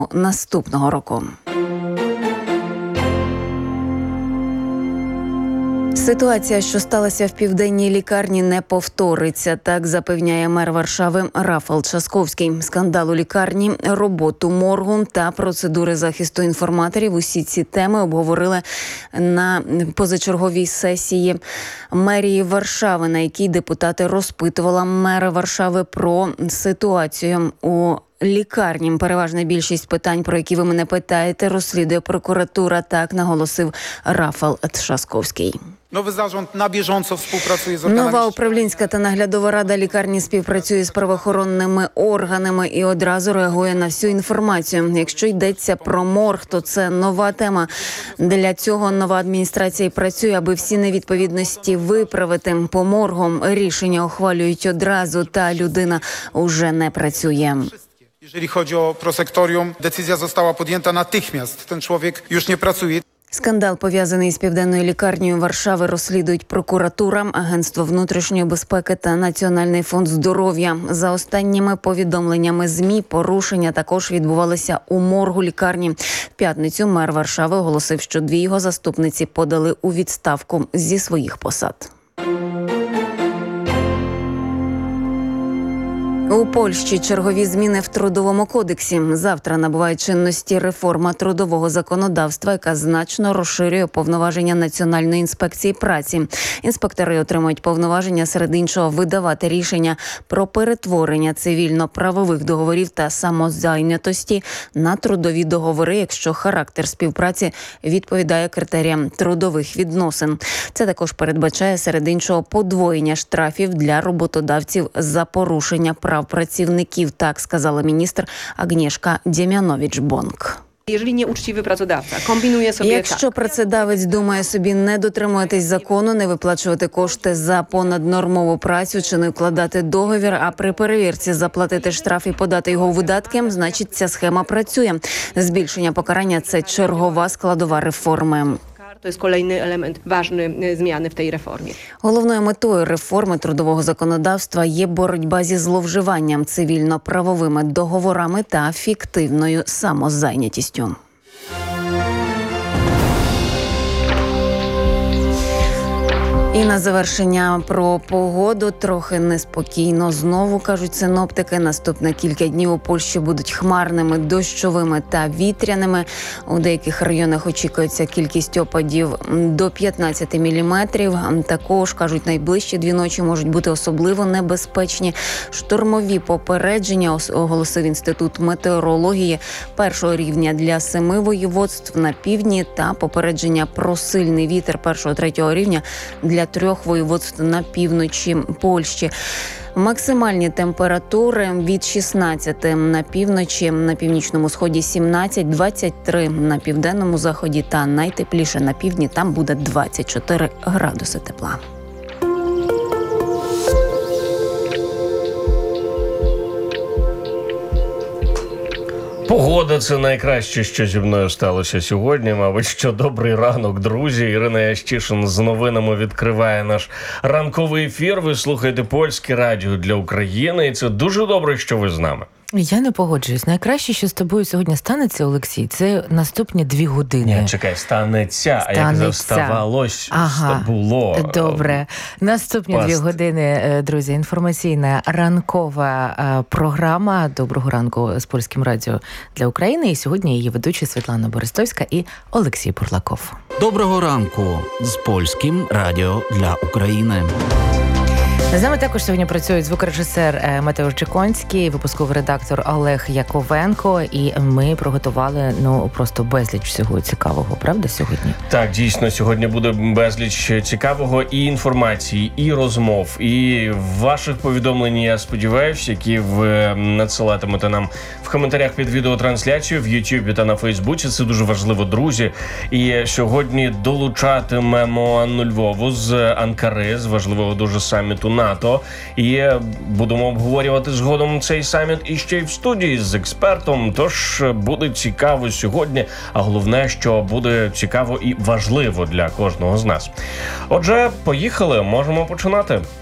наступного року. Ситуація, що сталася в південній лікарні, не повториться, так запевняє мер Варшави Рафал Трzaskowski. Скандал у лікарні, роботу моргу та процедури захисту інформаторів – усі ці теми обговорили на позачерговій сесії мерії Варшави, на якій депутати розпитували мера Варшави про ситуацію у лікарні. Переважна більшість питань, про які ви мене питаєте, розслідує прокуратура, так наголосив Рафал Трzaskowski. Нова управлінська та наглядова рада лікарні співпрацює з правоохоронними органами і одразу реагує на всю інформацію. Якщо йдеться про морг, то це нова тема. Для цього нова адміністрація працює, аби всі невідповідності виправити. По моргам рішення ухвалюють одразу, та людина уже не працює. Jeżeli chodzi o prosektorium, decyzja została podjęta natychmiast. Ten człowiek już nie pracuje. Скандал, пов'язаний з південною лікарнею Варшави, розслідують прокуратура, Агентство внутрішньої безпеки та Національний фонд здоров'я. За останніми повідомленнями ЗМІ, порушення також відбувалися у моргу лікарні. В п'ятницю мер Варшави оголосив, що 2 його заступниці подали у відставку зі своїх посад. У Польщі чергові зміни в Трудовому кодексі. Завтра набуває чинності реформа трудового законодавства, яка значно розширює повноваження Національної інспекції праці. Інспектори отримують повноваження, серед іншого, видавати рішення про перетворення цивільно-правових договорів та самозайнятості на трудові договори, якщо характер співпраці відповідає критеріям трудових відносин. Це також передбачає, серед іншого, подвоєння штрафів для роботодавців за порушення прав працівників, так сказала міністр Агнєшка Дємянович-Бонк. Якщо працедавець думає собі не дотримуватись закону, не виплачувати кошти за понаднормову працю чи не вкладати договір, а при перевірці заплатити штраф і подати його у видатки, значить ця схема працює. Збільшення покарання – це чергова складова реформи. To jest kolejny element ważny zmiany w tej reformie. Головною метою реформи трудового законодавства є боротьба зі зловживанням цивільно-правовими договорами та фіктивною самозайнятістю. І на завершення про погоду. Трохи неспокійно знову, кажуть синоптики. Наступні кілька днів у Польщі будуть хмарними, дощовими та вітряними. У деяких районах очікується кількість опадів до 15 міліметрів. Також, кажуть, найближчі 2 ночі можуть бути особливо небезпечні. Штормові попередження оголосив Інститут метеорології 1-го рівня для 7 воєводств на півдні та попередження про сильний вітер 1-3 рівня для 3 воєводств на півночі Польщі. Максимальні температури від 16 на півночі, на північному сході 17, 23 на південному заході та найтепліше на півдні, там буде 24 градуси тепла. Погода – це найкраще, що зі мною сталося сьогодні. Мабуть, що добрий ранок, друзі. Ірина Ящишин з новинами відкриває наш ранковий ефір. Ви слухаєте Польське радіо для України, і це дуже добре, що ви з нами. Я не погоджуюсь. Найкраще, що з тобою сьогодні станеться, Олексій, це наступні 2 години. Ні, чекай, станеться. А як заставалось, було. Добре. Наступні 2 години, друзі, інформаційна ранкова програма «Доброго ранку» з Польським радіо для України. І сьогодні її ведучі Світлана Борисовська і Олексій Бурлаков. Доброго ранку з Польським радіо для України. З нами також сьогодні працюють звукорежисер Матеуш Чеконський, випусковий редактор Олег Яковенко. І ми приготували, просто безліч всього цікавого, правда, сьогодні? Так, дійсно, сьогодні буде безліч цікавого і інформації, і розмов, і ваших повідомлень, я сподіваюся, які ви надсилатимете нам в коментарях під відеотрансляцією в Ютубі та на Фейсбуці. Це дуже важливо, друзі. І сьогодні долучатимемо Анну Львову з Анкари, з важливого дуже саміту НАТО. І будемо обговорювати згодом цей саміт і ще й в студії з експертом. Тож буде цікаво сьогодні, а головне, що буде цікаво і важливо для кожного з нас. Отже, поїхали, можемо починати.